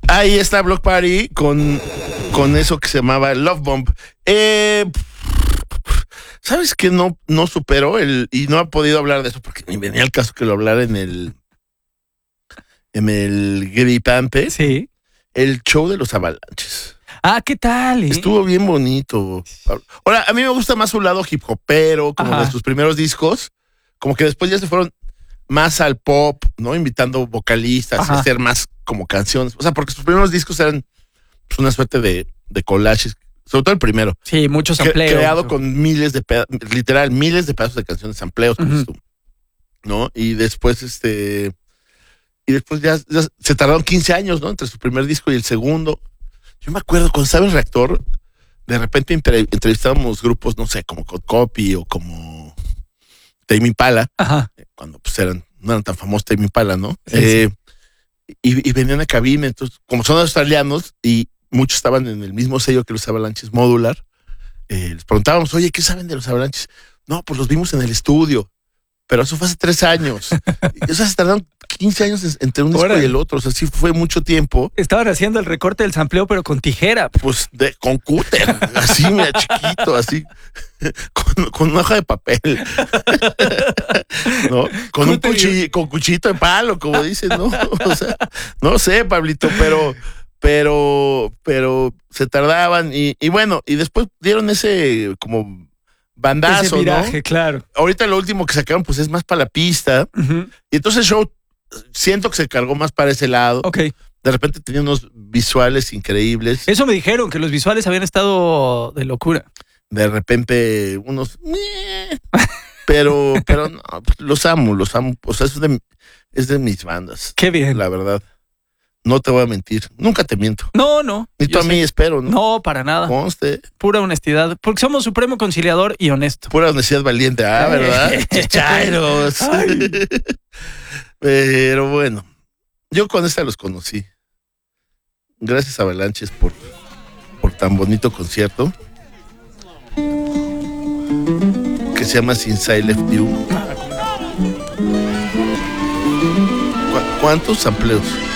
Ahí está Block Party con eso que se llamaba Love Bomb. ¿Sabes qué no superó y no ha podido hablar de eso porque ni venía el caso que lo hablara en el gripante? Sí. El show de los Avalanches. Ah, ¿qué tal? Estuvo bien bonito. Ahora, a mí me gusta más su lado hip hopero, como de sus primeros discos, como que después ya se fueron más al pop, ¿no? Invitando vocalistas, a hacer más como canciones. O sea, porque sus primeros discos eran pues, una suerte de collages, sobre todo el primero. Sí, muchos sampleos. Creado con miles de pedazos de canciones, sampleos, ¿no? Y después, ya se tardaron 15 años, ¿no? Entre su primer disco y el segundo. Yo me acuerdo cuando estaba en Reactor, de repente entrevistábamos grupos, no sé, como Copy o como Tame Impala, cuando pues no eran tan famosos Tame Impala, ¿no? Sí. Y venían a cabina, entonces, como son australianos y muchos estaban en el mismo sello que los Avalanches, Modular, les preguntábamos, oye, ¿qué saben de los Avalanches? No, pues los vimos en el estudio, pero eso fue hace 3 años. O sea, se tardaron 15 años entre un disco y el otro, o sea, sí fue mucho tiempo. Estaban haciendo el recorte del sampleo, pero con tijera. Pues con cúter, así, mira, chiquito, así, con una hoja de papel. ¿No? Con cuchillito de palo, como dicen, ¿no? O sea, no sé, Pablito, pero se tardaban y bueno, y después dieron ese como bandazo, ese viraje, ¿no? Claro. Ahorita lo último que sacaron pues es más para la pista. Y entonces el show siento que se cargó más para ese lado. Ok. De repente tenía unos visuales increíbles. Eso me dijeron, que los visuales habían estado de locura. De repente unos pero no, los amo. O sea, es de mis bandas. Qué bien. La verdad. No te voy a mentir. Nunca te miento. No. Ni tú a mí, espero, ¿no? No, para nada. Conste. Pura honestidad. Porque somos supremo conciliador y honesto. Pura honestidad valiente. ¿Verdad? Chichairos. Pero bueno. Yo con esta los conocí. Gracias a Avalanches por tan bonito concierto. Que se llama Since I Left You. ¿Cuántos sampleos?